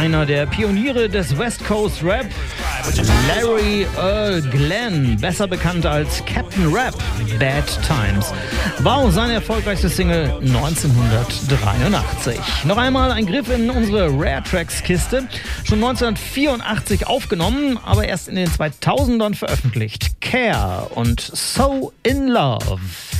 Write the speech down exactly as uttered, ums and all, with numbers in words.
einer der Pioniere des West Coast Rap, Larry Earl Glenn, besser bekannt als Captain Rap, Bad Times, war auch seine erfolgreichste Single neunzehnhundertdreiundachtzig. Noch einmal ein Griff in unsere Rare Tracks Kiste, schon neunzehnhundertvierundachtzig aufgenommen, aber erst in den zweitausendern veröffentlicht. Care und So in Love.